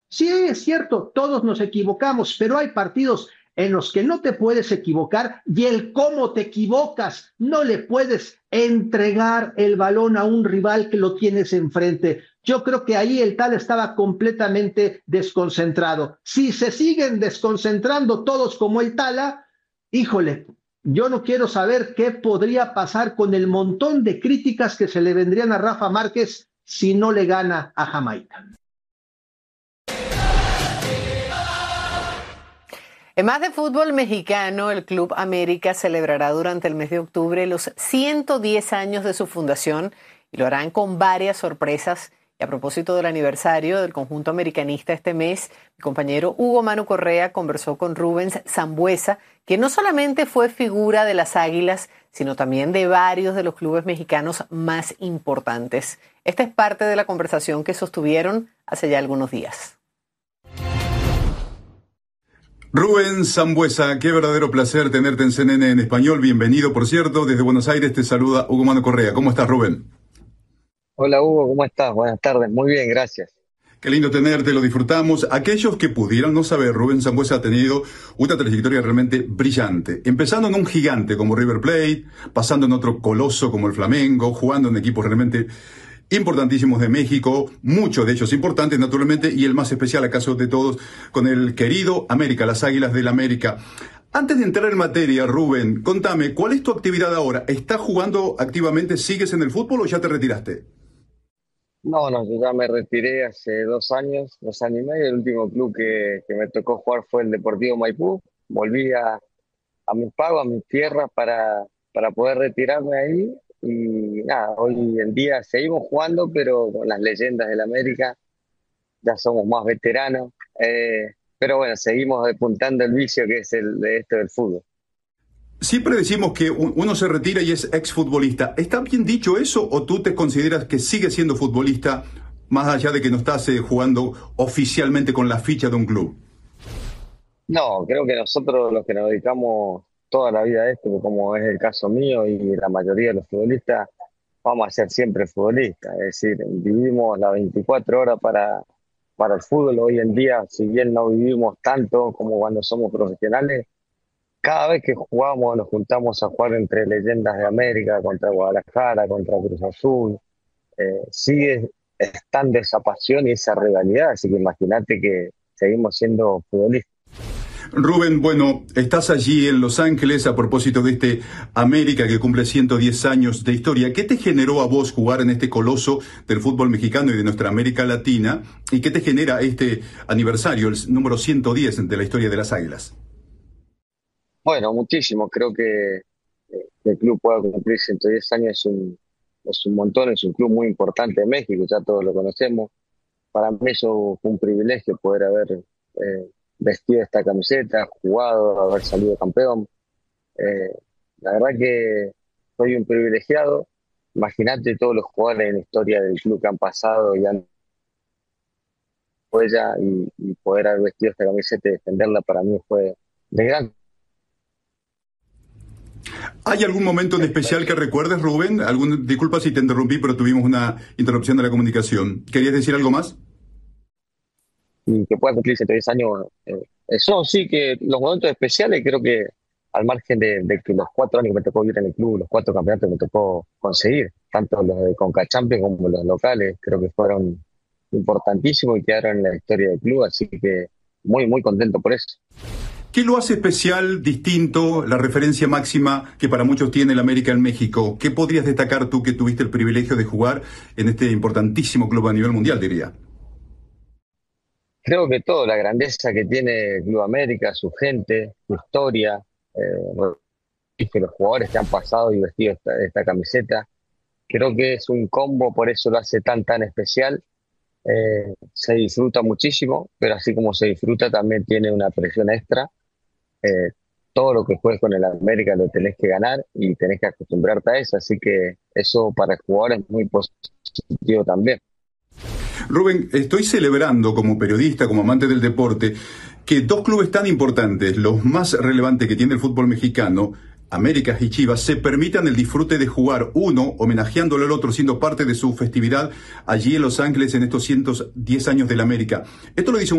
Sí, es cierto, todos nos equivocamos, pero hay partidos en los que no te puedes equivocar y el cómo te equivocas, no le puedes entregar el balón a un rival que lo tienes enfrente. Yo creo que ahí el Tala estaba completamente desconcentrado. Si se siguen desconcentrando todos como el Tala, híjole, yo no quiero saber qué podría pasar con el montón de críticas que se le vendrían a Rafa Márquez si no le gana a Jamaica. En más de fútbol mexicano, el Club América celebrará durante el mes de octubre los 110 años de su fundación y lo harán con varias sorpresas. Y a propósito del aniversario del conjunto americanista este mes, mi compañero Hugo Manu Correa conversó con Rubens Sambueza, que no solamente fue figura de las Águilas, sino también de varios de los clubes mexicanos más importantes. Esta es parte de la conversación que sostuvieron hace ya algunos días. Rubén Sambueza, qué verdadero placer tenerte en CNN en español. Bienvenido, por cierto. Desde Buenos Aires te saluda Hugo Manu Correa. ¿Cómo estás, Rubén? Hola Hugo, ¿cómo estás? Buenas tardes, muy bien, gracias. Qué lindo tenerte, lo disfrutamos. Aquellos que pudieran no saber, Rubén Sambueza ha tenido una trayectoria realmente brillante. Empezando en un gigante como River Plate, pasando en otro coloso como el Flamengo, jugando en equipos realmente importantísimos de México, muchos de ellos importantes naturalmente, y el más especial acaso de todos, con el querido América, las Águilas del América. Antes de entrar en materia, Rubén, contame, ¿cuál es tu actividad ahora? ¿Estás jugando activamente, sigues en el fútbol o ya te retiraste? No, yo ya me retiré hace 2 años y medio. El último club que me tocó jugar fue el Deportivo Maipú. Volví a mis pagos, a mis tierras para poder retirarme ahí. Y nada, hoy en día seguimos jugando, pero con las leyendas del América ya somos más veteranos. Pero bueno, seguimos despuntando el vicio que es el de esto del fútbol. Siempre decimos que uno se retira y es exfutbolista. ¿Está bien dicho eso o tú te consideras que sigues siendo futbolista más allá de que no estás jugando oficialmente con la ficha de un club? No, creo que nosotros los que nos dedicamos toda la vida a esto, como es el caso mío y la mayoría de los futbolistas, vamos a ser siempre futbolistas. Es decir, vivimos las 24 horas para el fútbol. Hoy en día, si bien no vivimos tanto como cuando somos profesionales, cada vez que jugamos nos juntamos a jugar entre leyendas de América, contra Guadalajara, contra Cruz Azul. Sigue estando esa pasión y esa rivalidad, así que imagínate que seguimos siendo futbolistas. Rubén, bueno, estás allí en Los Ángeles a propósito de este América que cumple 110 años de historia. ¿Qué te generó a vos jugar en este coloso del fútbol mexicano y de nuestra América Latina? ¿Y qué te genera este aniversario, el número 110 de la historia de las Águilas? Bueno, muchísimo. Creo que el club pueda cumplir 110 años es un montón, es un club muy importante de México, ya todos lo conocemos. Para mí eso fue un privilegio poder haber vestido esta camiseta, jugado, haber salido campeón. Eh, la verdad que soy un privilegiado. Imagínate todos los jugadores en la historia del club que han pasado y han huella y poder haber vestido esta camiseta y defenderla para mí fue de gran. ¿Hay algún momento en especial que recuerdes, Rubén? Disculpa si te interrumpí, pero tuvimos una interrupción de la comunicación. ¿Querías decir algo más? Y que pueda cumplir 110 años. Eso sí, que los momentos especiales creo que al margen de que los 4 años que me tocó vivir en el club, los 4 campeonatos que me tocó conseguir, tanto los de Conca Champions como los locales, creo que fueron importantísimos y quedaron en la historia del club, así que muy, muy contento por eso. ¿Qué lo hace especial, distinto, la referencia máxima que para muchos tiene el América en México? ¿Qué podrías destacar tú que tuviste el privilegio de jugar en este importantísimo club a nivel mundial, diría? Creo que todo, la grandeza que tiene el Club América, su gente, su historia, que los jugadores que han pasado y vestido esta camiseta, creo que es un combo, por eso lo hace tan especial. Se disfruta muchísimo, pero así como se disfruta también tiene una presión extra. Eh, Todo lo que juegues con el América lo tenés que ganar y tenés que acostumbrarte a eso, así que eso para el jugador es muy positivo también. Rubén, estoy celebrando como periodista, como amante del deporte, que dos clubes tan importantes, los más relevantes que tiene el fútbol mexicano, América y Chivas, se permitan el disfrute de jugar, uno homenajeándolo al otro, siendo parte de su festividad allí en Los Ángeles en estos 110 años del América. Esto lo dice